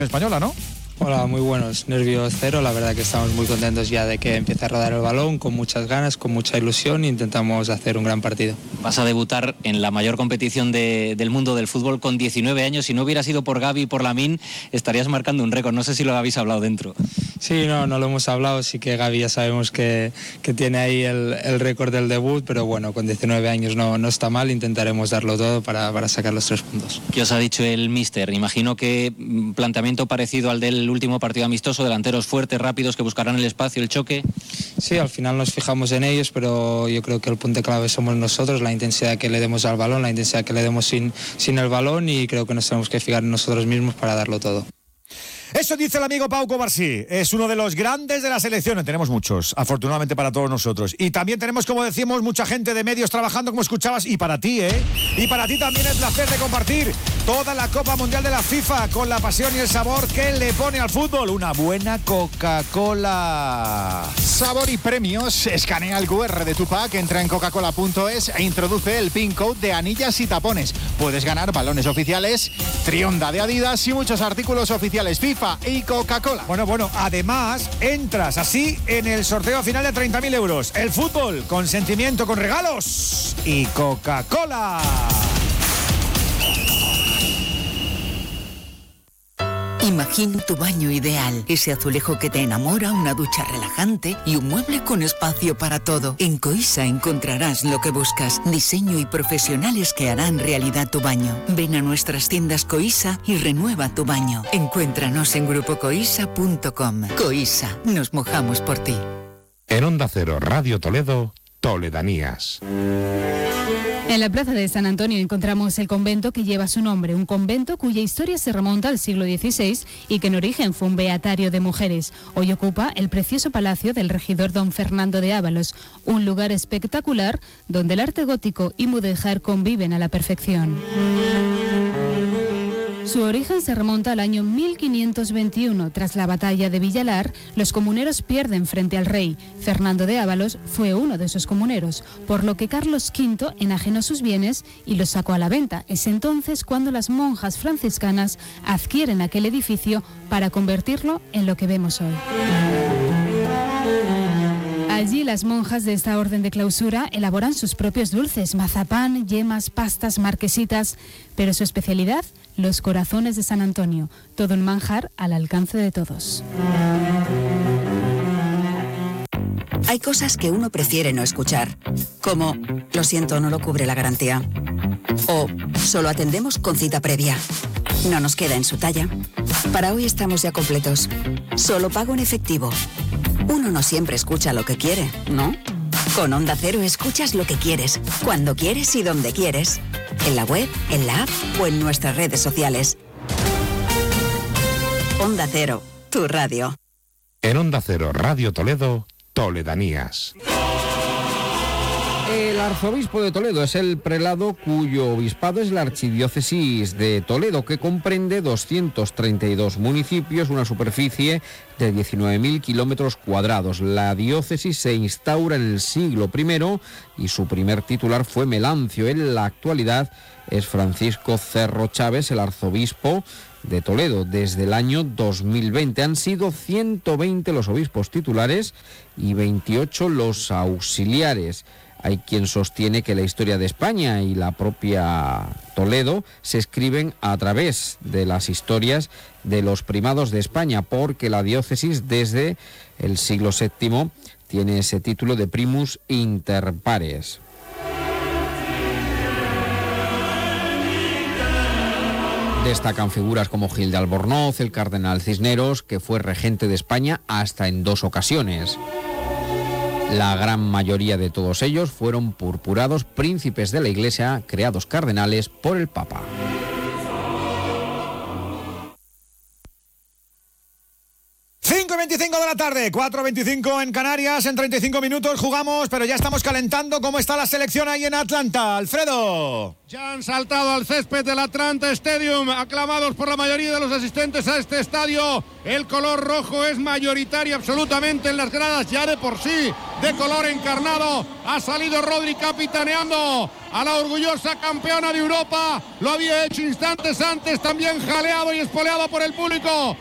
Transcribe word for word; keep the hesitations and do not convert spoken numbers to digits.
española, ¿no? Hola, muy buenos, nervios cero, la verdad que estamos muy contentos ya de que empiece a rodar el balón, con muchas ganas, con mucha ilusión e intentamos hacer un gran partido. Vas a debutar en la mayor competición de, del mundo del fútbol con diecinueve años, si no hubiera sido por Gavi y por Lamine estarías marcando un récord, no sé si lo habéis hablado dentro. Sí, no, no lo hemos hablado, sí que Gavi ya sabemos que, que tiene ahí el, el récord del debut, pero bueno, con diecinueve años no, no está mal, intentaremos darlo todo para, para sacar los tres puntos. ¿Qué os ha dicho el míster? Imagino que planteamiento parecido al del último partido amistoso, delanteros fuertes, rápidos, que buscarán el espacio, el choque. Sí, al final nos fijamos en ellos, pero yo creo que el punto clave somos nosotros, la intensidad que le demos al balón, la intensidad que le demos sin, sin el balón, y creo que nos tenemos que fijar en nosotros mismos para darlo todo. Eso dice el amigo Pau Cobarsí, es uno de los grandes de la selección, tenemos muchos, afortunadamente para todos nosotros. Y también tenemos, como decimos, mucha gente de medios trabajando, como escuchabas, y para ti, ¿eh? Y para ti también el placer de compartir toda la Copa Mundial de la FIFA con la pasión y el sabor que le pone al fútbol. Una buena Coca-Cola. Sabor y premios. Escanea el cu erre de tu pack, entra en coca cola punto es e introduce el pin code de anillas y tapones. Puedes ganar balones oficiales, Trionda de Adidas y muchos artículos oficiales FIFA y Coca-Cola. Bueno, bueno, además entras así en el sorteo final de treinta mil euros. El fútbol con sentimiento, con regalos y Coca-Cola. Imagina tu baño ideal, ese azulejo que te enamora, una ducha relajante y un mueble con espacio para todo. En Coisa encontrarás lo que buscas, diseño y profesionales que harán realidad tu baño. Ven a nuestras tiendas Coisa y renueva tu baño. Encuéntranos en grupo coisa punto com. Coisa, nos mojamos por ti. En Onda Cero, Radio Toledo, Toledanías. En la plaza de San Antonio encontramos el convento que lleva su nombre, un convento cuya historia se remonta al siglo dieciséis y que en origen fue un beatario de mujeres. Hoy ocupa el precioso palacio del regidor don Fernando de Ábalos, un lugar espectacular donde el arte gótico y mudéjar conviven a la perfección. Su origen se remonta al año mil quinientos veintiuno. Tras la batalla de Villalar, los comuneros pierden frente al rey. Fernando de Ábalos fue uno de esos comuneros, por lo que Carlos quinto enajenó sus bienes y los sacó a la venta. Es entonces cuando las monjas franciscanas adquieren aquel edificio para convertirlo en lo que vemos hoy. Allí las monjas de esta orden de clausura elaboran sus propios dulces, mazapán, yemas, pastas, marquesitas, pero su especialidad, los corazones de San Antonio, todo un manjar al alcance de todos. Hay cosas que uno prefiere no escuchar, como lo siento, no lo cubre la garantía, o solo atendemos con cita previa. No nos queda en su talla. Para hoy estamos ya completos. Solo pago en efectivo. Uno no siempre escucha lo que quiere, ¿no? Con Onda Cero escuchas lo que quieres, cuando quieres y donde quieres. En la web, en la app o en nuestras redes sociales. Onda Cero, tu radio. En Onda Cero, Radio Toledo, Toledanías. El arzobispo de Toledo es el prelado cuyo obispado es la archidiócesis de Toledo, que comprende doscientos treinta y dos municipios, una superficie de diecinueve mil kilómetros cuadrados. La diócesis se instaura en el siglo primero y su primer titular fue Melancio. En la actualidad es Francisco Cerro Chávez, el arzobispo de Toledo. Desde el año dos mil veinte han sido ciento veinte los obispos titulares y veintiocho los auxiliares. Hay quien sostiene que la historia de España y la propia Toledo se escriben a través de las historias de los primados de España, porque la diócesis desde el siglo séptimo tiene ese título de primus inter pares. Destacan figuras como Gil de Albornoz, el cardenal Cisneros, que fue regente de España hasta en dos ocasiones. La gran mayoría de todos ellos fueron purpurados príncipes de la Iglesia, creados cardenales por el Papa. cinco y veinticinco de la tarde, cuatro y veinticinco en Canarias, en treinta y cinco minutos jugamos, pero ya estamos calentando. ¿Cómo está la selección ahí en Atlanta, Alfredo? Ya han saltado al césped del Atlanta Stadium, aclamados por la mayoría de los asistentes a este estadio. El color rojo es mayoritario absolutamente en las gradas, ya de por sí, de color encarnado. Ha salido Rodri capitaneando a la orgullosa campeona de Europa. Lo había hecho instantes antes, también jaleado y espoleado por el público